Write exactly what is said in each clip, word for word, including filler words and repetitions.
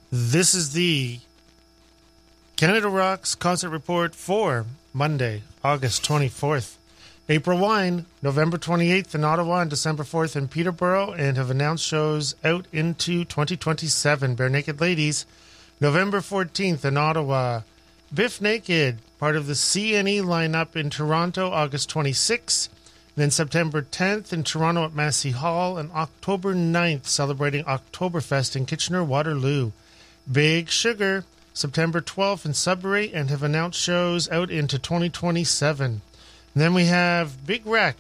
This is the Canada Rocks concert report for Monday, August twenty-fourth. April Wine, November twenty-eighth in Ottawa and December fourth in Peterborough, and have announced shows out into twenty twenty-seven. Bare Naked Ladies, November fourteenth in Ottawa. Biff Naked, part of the C N E lineup in Toronto, August twenty-sixth. Then September tenth in Toronto at Massey Hall, and October ninth celebrating Oktoberfest in Kitchener-Waterloo. Big Sugar, September twelfth in Sudbury, and have announced shows out into twenty twenty-seven. And then we have Big Wreck,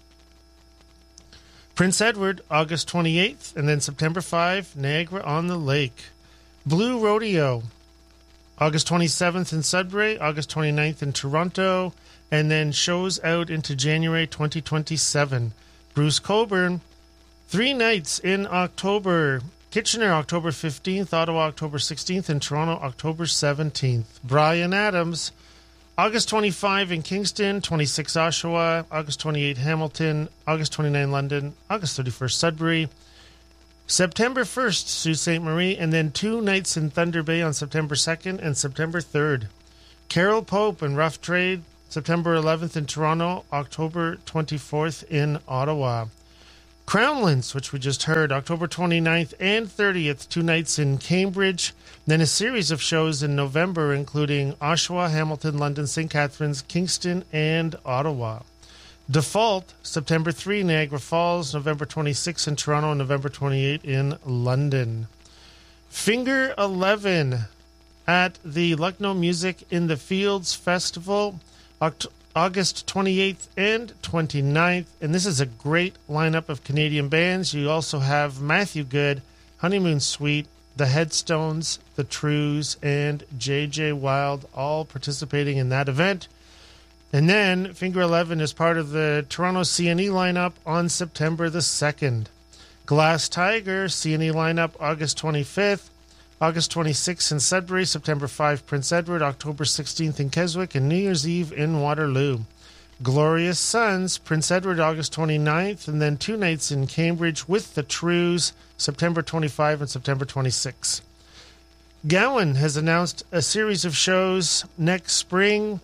Prince Edward, August twenty-eighth, and then September fifth, Niagara-on-the-Lake. Blue Rodeo, August twenty-seventh in Sudbury, August twenty-ninth in Toronto, and then shows out into January twenty twenty-seven. Bruce Cockburn, three nights in October. Kitchener, October fifteenth, Ottawa, October sixteenth, and Toronto, October seventeenth. Bryan Adams, August twenty-fifth in Kingston, twenty-sixth Oshawa, August twenty-eighth Hamilton, August twenty-ninth London, August thirty-first Sudbury, September first Sault Ste. Marie, and then two nights in Thunder Bay on September second and September third. Carol Pope and Rough Trade, September eleventh in Toronto, October twenty-fourth in Ottawa. Crownlands, which we just heard, October twenty-ninth and thirtieth, two nights in Cambridge. Then a series of shows in November, including Oshawa, Hamilton, London, Saint Catharines, Kingston, and Ottawa. Default, September third, Niagara Falls, November twenty-sixth in Toronto, and November twenty-eighth in London. Finger eleven at the Lucknow Music in the Fields Festival, Oct- August twenty-eighth and twenty-ninth, and this is a great lineup of Canadian bands. You also have Matthew Good, Honeymoon Suite, The Headstones, The Trues, and J J Wild, all participating in that event. And then Finger eleven is part of the Toronto C N E lineup on September the second. Glass Tiger, C N E lineup August twenty-fifth, August twenty-sixth in Sudbury, September fifth Prince Edward, October sixteenth in Keswick, and New Year's Eve in Waterloo. Glorious Sons, Prince Edward, August twenty-ninth, and then two nights in Cambridge with the Trues, September twenty-fifth and September twenty-sixth. Gowan has announced a series of shows next spring.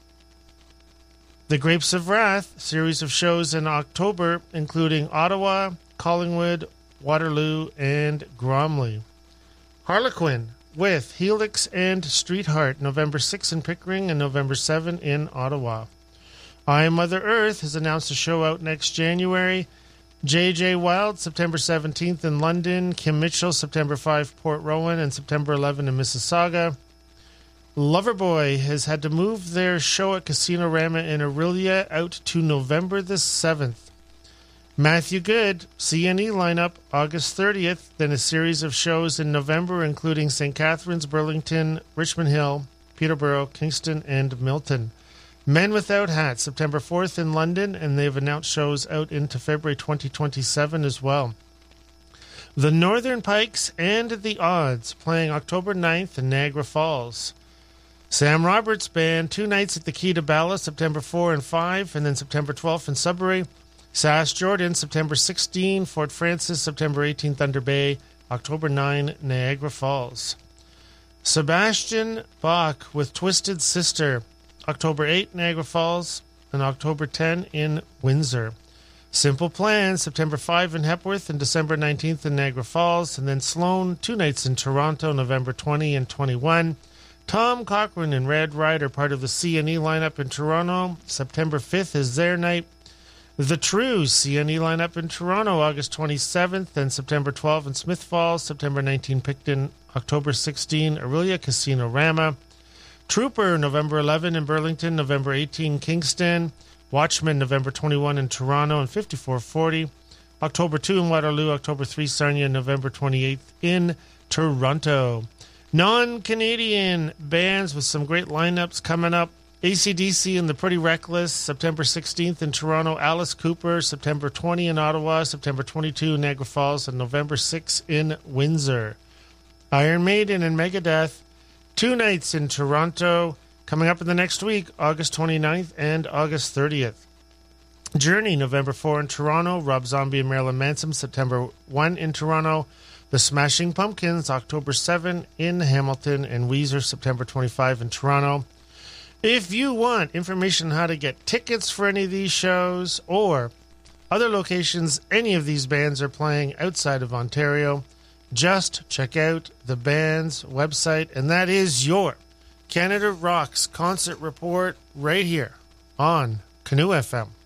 The Grapes of Wrath, series of shows in October, including Ottawa, Collingwood, Waterloo, and Gromley. Harlequin with Helix and Streetheart, November sixth in Pickering and November seventh in Ottawa. I Am Mother Earth has announced a show out next January. J J Wild, September seventeenth in London. Kim Mitchell, September fifth, Port Rowan, and September eleventh in Mississauga. Loverboy has had to move their show at Casino Rama in Orillia out to November the seventh. Matthew Good, C N E lineup, August thirtieth, then a series of shows in November, including Saint Catharines, Burlington, Richmond Hill, Peterborough, Kingston, and Milton. Men Without Hats, September fourth in London, and they've announced shows out into February twenty twenty-seven as well. The Northern Pikes and the Odds, playing October ninth in Niagara Falls. Sam Roberts Band, two nights at the Key to Bala, September fourth and fifth, and then September twelfth in Sudbury. Sass Jordan, September sixteenth, Fort Francis, September eighteenth, Thunder Bay, October ninth, Niagara Falls. Sebastian Bach with Twisted Sister, October eighth, Niagara Falls, and October tenth in Windsor. Simple Plan, September fifth in Hepworth and December nineteenth in Niagara Falls, and then Sloan, two nights in Toronto, November twentieth and twenty-first. Tom Cochrane and Red Rider, part of the C N E lineup in Toronto, September fifth is their night. The Trues, C N E lineup in Toronto, August twenty-seventh, then September twelfth in Smith Falls, September nineteenth Picton, October sixteenth Orillia Casino Rama. Trooper, November eleventh in Burlington, November eighteenth Kingston. Watchman, November twenty-first in Toronto and fifty-four forty. October second in Waterloo, October third Sarnia, November twenty-eighth in Toronto. Non-Canadian bands with some great lineups coming up. A C D C and the Pretty Reckless, September sixteenth in Toronto. Alice Cooper, September twentieth in Ottawa, September twenty-second in Niagara Falls, and November sixth in Windsor. Iron Maiden and Megadeth, two nights in Toronto. Coming up in the next week, August twenty-ninth and August thirtieth. Journey, November fourth in Toronto. Rob Zombie and Marilyn Manson, September first in Toronto. The Smashing Pumpkins, October seventh in Hamilton, and Weezer, September twenty-fifth in Toronto. If you want information on how to get tickets for any of these shows or other locations any of these bands are playing outside of Ontario, just check out the band's website, and that is your Canada Rocks Concert Report right here on Canoe F M.